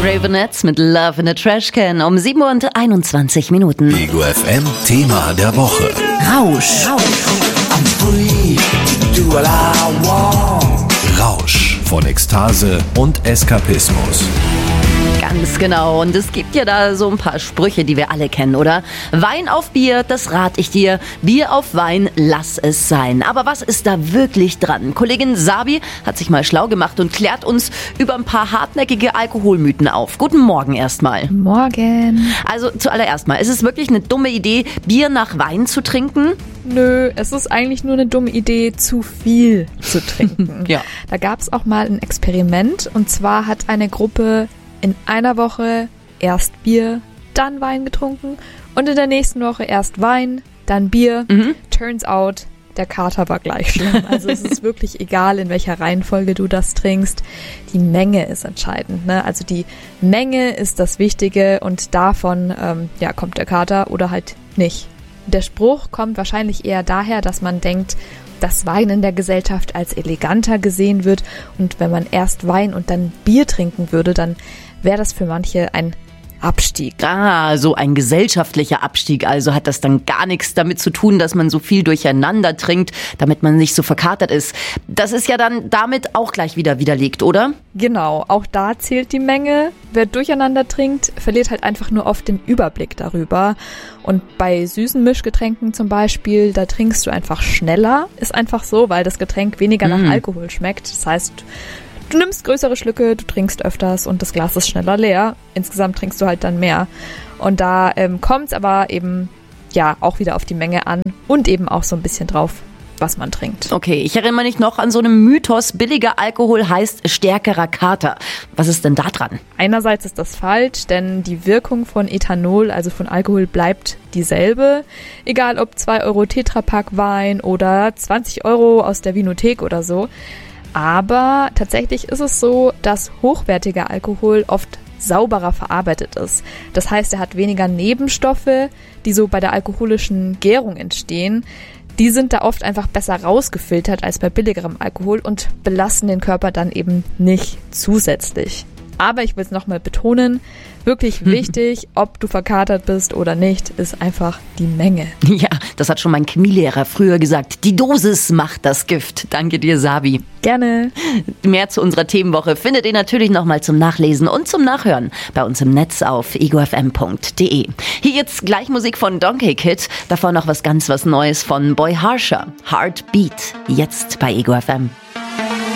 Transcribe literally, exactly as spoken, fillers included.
Ravenettes mit Love in a Trash Can um sieben Uhr und einundzwanzig Minuten. Ego F M Thema der Woche. Rausch. Rausch von Ekstase und Eskapismus. Ganz genau. Und es gibt ja da so ein paar Sprüche, die wir alle kennen, oder? Wein auf Bier, das rat ich dir. Bier auf Wein, lass es sein. Aber was ist da wirklich dran? Kollegin Sabi hat sich mal schlau gemacht und klärt uns über ein paar hartnäckige Alkoholmythen auf. Guten Morgen erstmal. Morgen. Also zuallererst mal, ist es wirklich eine dumme Idee, Bier nach Wein zu trinken? Nö, es ist eigentlich nur eine dumme Idee, zu viel zu trinken. Ja. Da gab es auch mal ein Experiment, und zwar hat eine Gruppe in einer Woche erst Bier, dann Wein getrunken und in der nächsten Woche erst Wein, dann Bier. Mhm. Turns out, der Kater war gleich schlimm. Also es ist wirklich egal, in welcher Reihenfolge du das trinkst. Die Menge ist entscheidend, ne? Also die Menge ist das Wichtige, und davon ähm, ja, kommt der Kater oder halt nicht. Der Spruch kommt wahrscheinlich eher daher, dass man denkt, dass Wein in der Gesellschaft als eleganter gesehen wird, und wenn man erst Wein und dann Bier trinken würde, dann wäre das für manche ein Abstieg. Ah, so ein gesellschaftlicher Abstieg. Also hat das dann gar nichts damit zu tun, dass man so viel durcheinander trinkt, damit man nicht so verkatert ist. Das ist ja dann damit auch gleich wieder widerlegt, oder? Genau, auch da zählt die Menge. Wer durcheinander trinkt, verliert halt einfach nur oft den Überblick darüber. Und bei süßen Mischgetränken zum Beispiel, da trinkst du einfach schneller. Ist einfach so, weil das Getränk weniger nach Mm. Alkohol schmeckt. Das heißt, du nimmst größere Schlücke, du trinkst öfters und das Glas ist schneller leer. Insgesamt trinkst du halt dann mehr. Und da ähm, kommt es aber eben ja auch wieder auf die Menge an und eben auch so ein bisschen drauf, was man trinkt. Okay, ich erinnere mich noch an so einen Mythos, billiger Alkohol heißt stärkerer Kater. Was ist denn da dran? Einerseits ist das falsch, denn die Wirkung von Ethanol, also von Alkohol, bleibt dieselbe. Egal ob zwei Euro Tetrapack Wein oder zwanzig Euro aus der Winothek oder so. Aber tatsächlich ist es so, dass hochwertiger Alkohol oft sauberer verarbeitet ist. Das heißt, er hat weniger Nebenstoffe, die so bei der alkoholischen Gärung entstehen. Die sind da oft einfach besser rausgefiltert als bei billigerem Alkohol und belasten den Körper dann eben nicht zusätzlich. Aber ich will es nochmal betonen, wirklich wichtig, ob du verkatert bist oder nicht, ist einfach die Menge. Ja, das hat schon mein Chemielehrer früher gesagt. Die Dosis macht das Gift. Danke dir, Sabi. Gerne. Mehr zu unserer Themenwoche findet ihr natürlich nochmal zum Nachlesen und zum Nachhören bei uns im Netz auf ego f m punkt d e. Hier jetzt gleich Musik von Donkey Kid, davor noch was ganz was Neues von Boy Harsher. Heartbeat, jetzt bei Ego F M.